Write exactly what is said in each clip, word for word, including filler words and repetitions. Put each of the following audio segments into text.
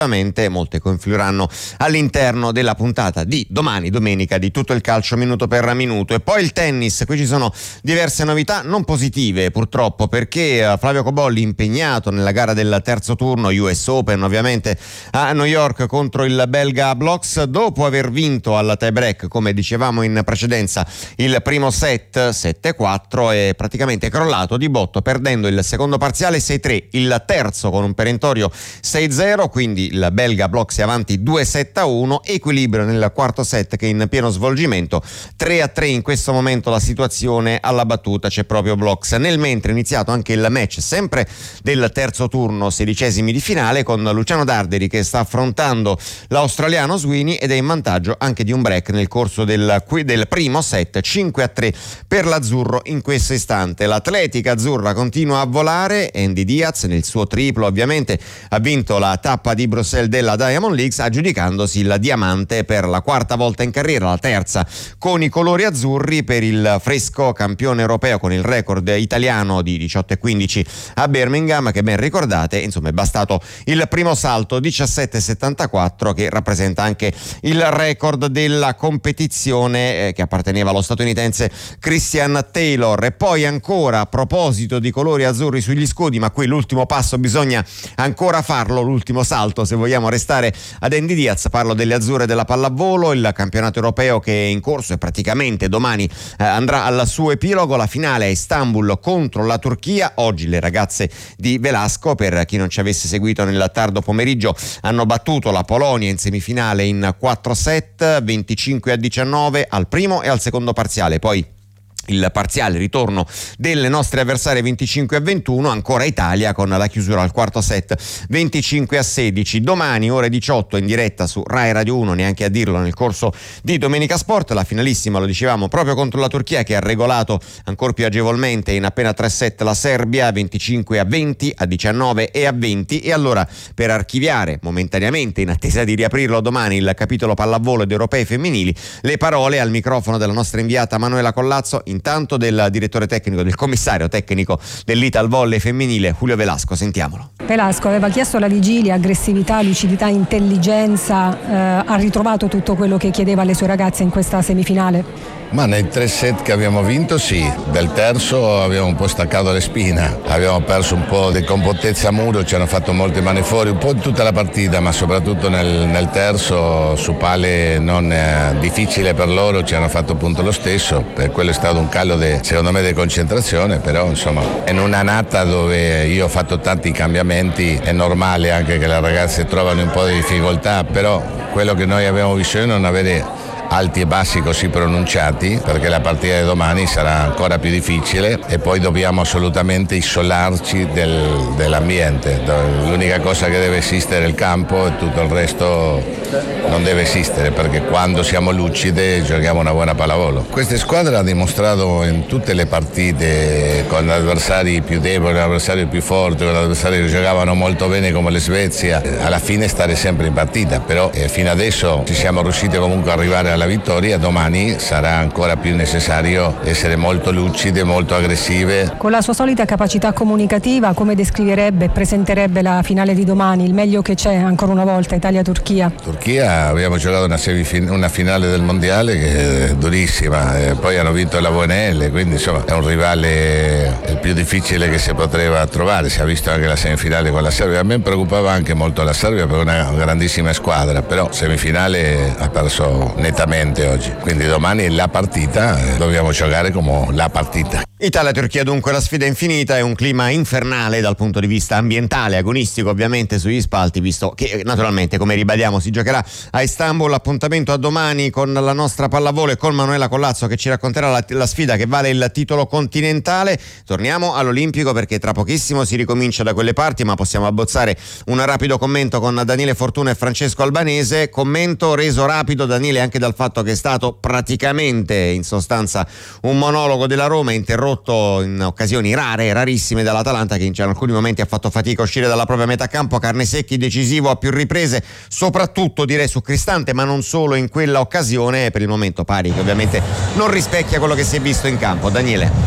molte confluiranno all'interno della puntata di domani, domenica, di Tutto il calcio minuto per minuto. E poi il tennis, qui ci sono diverse novità non positive purtroppo, perché Flavio Cobolli impegnato nella gara del terzo turno U S Open ovviamente a New York contro il belga Bloks, dopo aver vinto al tie break, come dicevamo in precedenza, il primo set sette quattro, è praticamente crollato di botto, perdendo il secondo parziale sei tre, il terzo con un perentorio sei zero, quindi il belga Bloks è avanti due sette a uno, equilibrio nel quarto set che è in pieno svolgimento, tre a tre in questo momento la situazione, alla battuta c'è proprio Bloks. Nel mentre è iniziato anche il match sempre del terzo turno, sedicesimi di finale, con Luciano Darderi che sta affrontando l'australiano Sweeney ed è in vantaggio anche di un break nel corso del, del primo set, cinque a tre per l'azzurro in questo istante. L'atletica azzurra continua a volare, Andy Diaz nel suo triplo ovviamente ha vinto la tappa di Bruxelles della Diamond League, aggiudicandosi il diamante per la quarta volta in carriera, la terza con i colori azzurri, per il fresco campione europeo con il record italiano di diciotto e quindici a Birmingham, che ben ricordate, insomma è bastato il primo salto diciassette settantaquattro, che rappresenta anche il record della competizione eh, che apparteneva allo statunitense Christian Taylor. E poi ancora, a proposito di colori azzurri sugli scudi, ma qui l'ultimo passo bisogna ancora farlo, l'ultimo salto se vogliamo restare ad Andy Diaz, parlo delle azzurre della pallavolo, il campionato europeo che è in corso e praticamente domani eh, andrà al suo epilogo. La finale a Istanbul contro la Turchia, oggi le ragazze di Velasco, per chi non ci avesse seguito nel tardo pomeriggio, hanno battuto la Polonia in semifinale in quattro set, venticinque a diciannove al primo e al secondo parziale, poi il parziale ritorno delle nostre avversarie venticinque a ventuno, ancora Italia con la chiusura al quarto set venticinque a sedici. Domani ore diciotto in diretta su Rai Radio uno, neanche a dirlo nel corso di Domenica Sport, la finalissima, lo dicevamo, proprio contro la Turchia, che ha regolato ancora più agevolmente in appena tre set la Serbia, venticinque a venti, a diciannove e a venti. E allora, per archiviare momentaneamente, in attesa di riaprirlo domani, il capitolo pallavolo ed europei femminili, le parole al microfono della nostra inviata Manuela Collazzo, intanto del direttore tecnico, del commissario tecnico dell'Ital Volley femminile Julio Velasco. Sentiamolo. Velasco aveva chiesto alla vigilia aggressività, lucidità, intelligenza, eh, ha ritrovato tutto quello che chiedeva alle sue ragazze in questa semifinale? Ma nei tre set che abbiamo vinto sì, del terzo abbiamo un po' staccato le spine, abbiamo perso un po' di compostezza a muro, ci hanno fatto molte mani fuori, un po' in tutta la partita, ma soprattutto nel, nel terzo su pale non eh, difficile per loro, ci hanno fatto appunto lo stesso, per quello è stato un calo de, secondo me di concentrazione, però insomma in un'annata dove io ho fatto tanti cambiamenti è normale anche che le ragazze trovano un po' di difficoltà, però quello che noi abbiamo bisogno è non avere alti e bassi così pronunciati, perché la partita di domani sarà ancora più difficile e poi dobbiamo assolutamente isolarci del, dell'ambiente. L'unica cosa che deve esistere è il campo e tutto il resto non deve esistere, perché quando siamo lucide giochiamo una buona pallavolo. Questa squadra ha dimostrato in tutte le partite, con avversari più deboli, con avversari più forti, con avversari che giocavano molto bene come le Svezia, alla fine stare sempre in partita, però eh, fino adesso ci siamo riusciti comunque ad arrivare alla la vittoria. Domani sarà ancora più necessario essere molto lucide, molto aggressive. Con la sua solita capacità comunicativa, come descriverebbe e presenterebbe la finale di domani? Il meglio che c'è ancora una volta, Italia-Turchia. Turchia, abbiamo giocato una, semifin- una finale del mondiale che è durissima, e poi hanno vinto la V N L, quindi insomma è un rivale il più difficile che si poteva trovare. Si è visto anche la semifinale con la Serbia, a me preoccupava anche molto la Serbia per una grandissima squadra, però semifinale ha perso nettamente oggi, quindi domani la partita dobbiamo giocare come la partita. Italia-Turchia dunque, la sfida è infinita, è un clima infernale dal punto di vista ambientale, agonistico ovviamente sugli spalti, visto che naturalmente, come ribadiamo, si giocherà a Istanbul. Appuntamento a domani con la nostra pallavolo e con Manuela Collazzo che ci racconterà la, la sfida che vale il titolo continentale. Torniamo all'Olimpico perché tra pochissimo si ricomincia da quelle parti, ma possiamo abbozzare un rapido commento con Daniele Fortuna e Francesco Albanese, commento reso rapido, Daniele, anche dal fatto che è stato praticamente in sostanza un monologo della Roma interrotto in occasioni rare, rarissime dall'Atalanta, che in alcuni momenti ha fatto fatica a uscire dalla propria metà campo. Carnesecchi decisivo a più riprese, soprattutto direi su Cristante, ma non solo in quella occasione, per il momento pari che ovviamente non rispecchia quello che si è visto in campo. Daniele.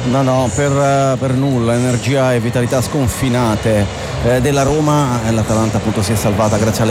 No, no, per, per nulla, energia e vitalità sconfinate eh, della Roma. L'Atalanta appunto si è salvata grazie alle